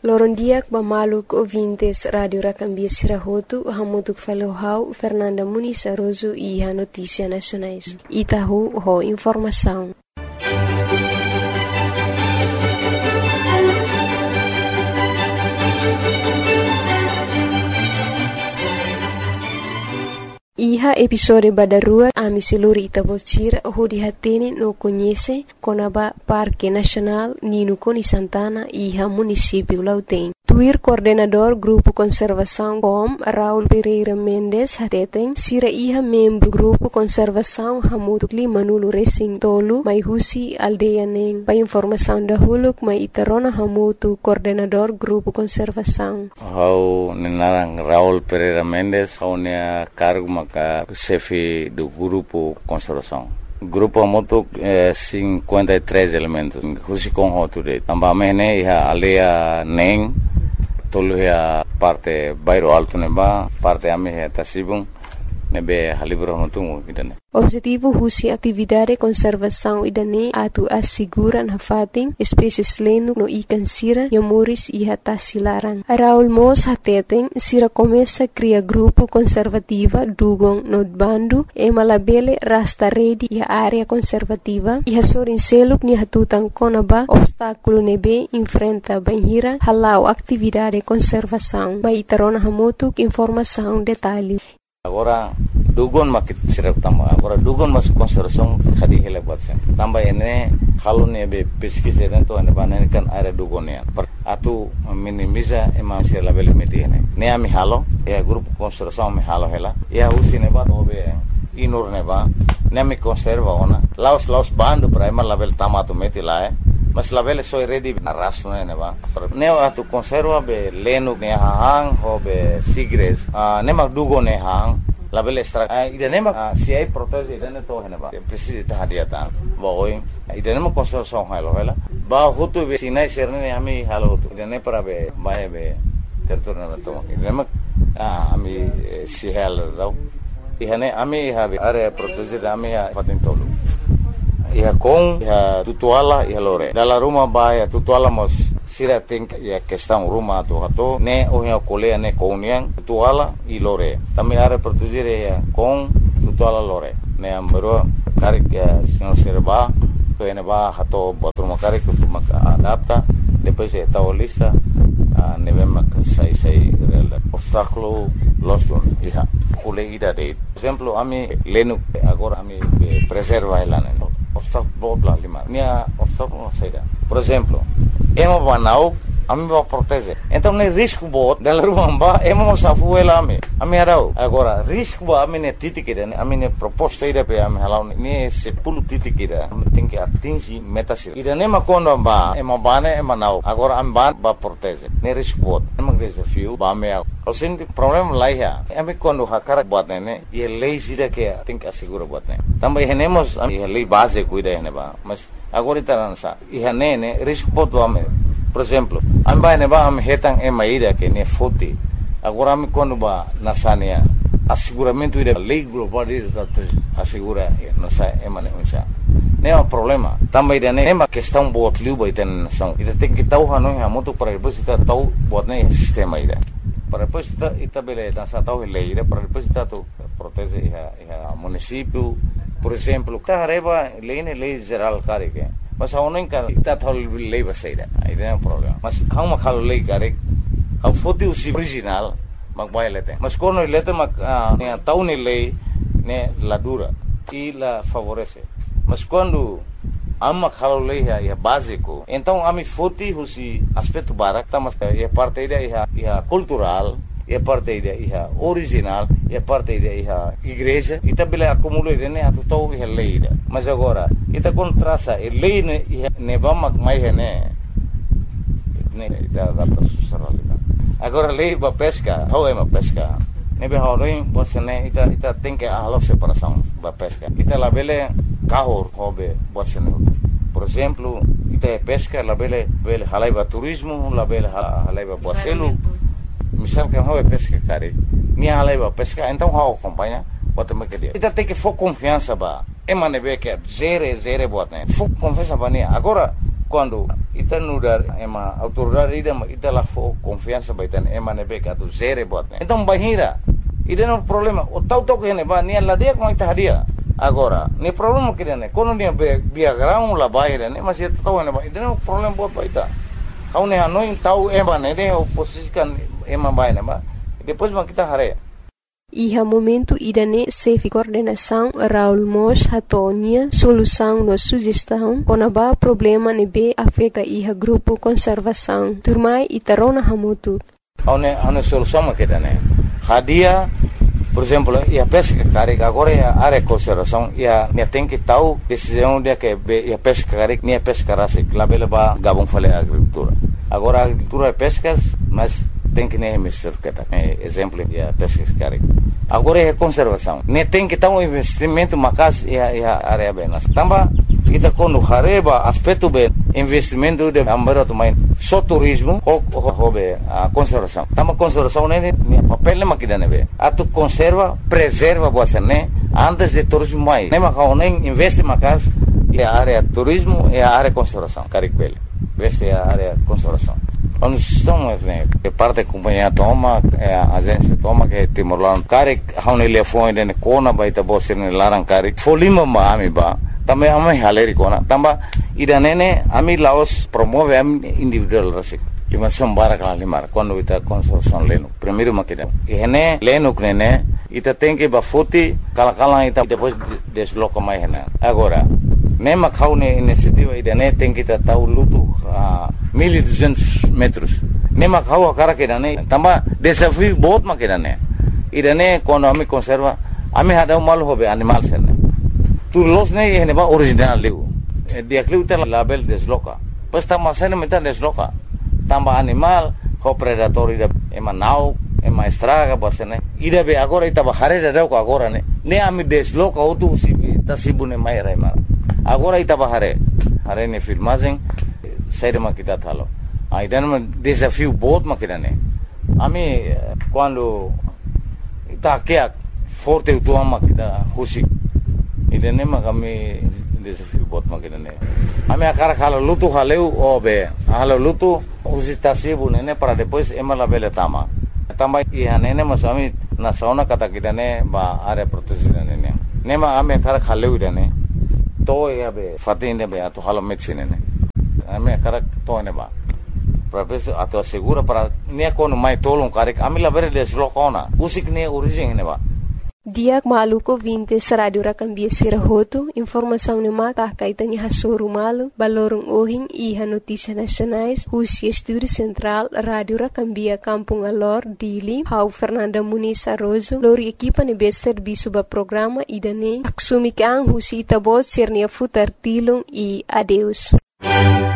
Lorondiak Bamaluk ouvintes Rádio Racambia Sirahotu, Hamutuk Falohau, Fernanda Muniz Aroso e a Notícia Nacionais. Itahu, ho informação. Iha episode badarua ami seluri Itabocira hodi hatene no conhece Conaba Parque Nacional Nino Coni Santana iha município Lauten. Tuir coordenador Grupo Conservação COM Raul Pereira Mendes hateten sira iha membro Grupo Conservação Hamutu Clima Nulo Racing Tolu mai husi aldeia neng. Pa informação da huluk mai itarona Hamutu coordenador Grupo Conservação. Hau nenarang Raul Pereira Mendes hau nea cargo ka chefe do Grupo Conservação. Grupo Hamutu 53 elementos. Husi com hoture. Amba mene iha alea neng tolu ya parte bairro alto neba, parte ame ya tasibung nebe halibro hotungu idane. Objetivo husi atividade conservação idane atu asiguran hafating espécies lenu no ikan sira yamuris iha tasilaran. Raul Mos hateten sira começa cria grupo conservativa dugong no bandu e malabele rasta redi iha área conservativa iha sorin seluk ni hatutan konaba obstáculo nebe enfrenta banhira halau atividade conservação. Mai tarona hamutuk informação detalhe. Agora dugon makit sirap tamba agora dugon mas conservação khadi hele batse tamba ene halone be pesquisa dentro ane banen kan area dugonia atu minimiza ema sir label meti ene ne ami halo e grupo conservação me halo hela e usine ba obe inur ne ba ne mi conserva ona laos bando para ema label tamato meti la mas label soy ready raso ne ba ne atu conserva be lenu ne hang ho be sigres ne mag dugone hang label extra idanema si ai protese idane to heneba precisa tahadiatan boy idanema conservação hela ba hutu be sinai serne ami halo hutu idane para be bae be territorio to idanema ami si hel rau ihane ami have area protese ami patin tolu iha com iha tutuala iha lore dalla rumah bae tutuala mos sira think ya questão rumah tu hato ne ohia kolea ne kouniang tutuala i lore tami are produzire ya com tutuala lore ne ambero karik ya senhor serba to ene ba hato botur makarik tu maka adapta depois é tal lista ne vem sai obstáculo loston iha kole ida de exemplo ami lenu agora ami preserva elane obstáculo bla lima nia obstáculo saída por exemplo ema banau ami ba protege então ne risco bot dela rumba ema safu ela ami arau agora risco ba ami ne titikida ne ami ne proposta ida pe ami halau ne se pulu titikida ami tem que atingir metas ida ne ma kondo ba ema bane ema nau agora ami ba protege ne risco bot ema desafio ba me o senti problema lá ya ami kondo hakara bot ne e lei sida que tem que assegurar bot ne também renemos ami lei base cuida ne ba mas agora itaransa e ne risco bot ba me por exemplo amba ne ba am hetang e maida que ne foti agora me quando ba nasania asseguramento ida lei global ida assegura nasa emane unsa ne é problema também ida ne ma questão bot liu iten nação ida tem que tau hanu ha moto para depois ita tau bot ne sistema ida para depois ita bele nasa tau lei ida para depois ita tu protege a município por exemplo carreba lei geral carike mas a uno encara está tal lei baseira aí tem um problema mas há uma calo lei care há foto o original mag bailete mas quando ele tem uma tau ne lei ne la dura e la favorece mas quando há uma calo lei é básico então a mi foto o aspecto barak tá mas é parte da é cultural é parte da é original é parte da é igreja e também acumula né a total é lei mas agora ita contrasta e lei ne vamos mais né ita data socialidade agora lei ba pesca how é uma pesca ne be horin você né ita tem que a separação ba pesca ita la bele carro hobe você né por exemplo ita pesca la bele halaiba turismo la bele halaiba boacelo misal que não é pesca cara nem a leva pesca então how acompanha bota me que dia ita tem que for confiança ba emane be que zere bota né for confiança ba né agora quando ita nudar ema autoridade ita lá for confiança baitan ema nebe ka tu zere bot. Então bahira ida no problema o tau que ne ba nia ladia com ita hadia agora ni problema que ne quando nia via grau la bahira ne mas ita tau ne ba ida no problema bot baita kau ne hanoi tau ema ne de oposikan ema baina ba depois ba kita hare. Iha momento idane sefi coordenação Raul Mos hatonia solução no sugestão konaba problema nebe afeta iha grupo conservação turmai itarona hamutu. Hane solução makidane hadia por exemplo ia pesca carik agora ia área conservação ia tem que tal decisão de que ia pesca carik ia pesca rasik labela ba gabon fale agricultura agora agricultura pescas mas tem que nem mister kata exemplo ia pesca carik agora é conservação nem tem que tal investimento macas ia área benas tamba kita quando hareba aspecto bem investimento de ambaroto main só turismo ou a conservação tamba conservação nem papel nem makida nebe atu conserva preserva você né antes de turismo mai nem macau nem investe macas e a área turismo e a área conservação carik bele investe a área conservação onde estamos né que parte companhia toma a agência toma que Timor-Leste carik haune telefone de kona baita bosse ne larang carik folima ma ami ba também ami haleri kona tamba ida nene ami Laos promove ami individual rasik lima sombara kala limar quando ita conservação leno primeiro makida ene leno nene ita tem que ba foti kala ita depois desloca mais hena agora nema kaune iniciativa ida ne tem que ta tau lutu 1200 metros nema kau akara kida ne tamba desafio बहुत makida ne ida ne quando ami conserva ami hada mal hobe animal sene tu los ne ene ba original liu dia kliu tel label desloca pas tama sene meta desloca tamba animal ho predator ida ema nau ema estraga basene ida be agora ita ba hare da ko agora ne ami desloca otu sibi tasibune mai raima agora ita ba hare ne filmagem saída makita thalo aidan ma desafio बहुत makida ne ami quando ita kia forte utua makida husi ida ne magami desafio बहुत makida ne ami akara khala lutu haleu obe halo lutu husi tasibune ne para depois ema la bele tama ia nene masami na sauna kata kita ne ba area protection ne nema ame kara khaleu ida ne to ya be fatin be ato halo medicine ne ame kara to ne ba professor ato segura para ne kono mai tolong karik amila bere deslokona usik ne origin ne ba Diak maluko vintes radio rakambia sirahoto informação ne mata kaitanya hasuru malu balorong ohing iha notícia nacionais Husi Estúdio Central Radio Rakambia Kampung Alor Dili Hau Fernanda Muniz Arrozo lori equipa ne bester bisuba programa idane aksumi kang Husi tabot sernia futar tilong e adeus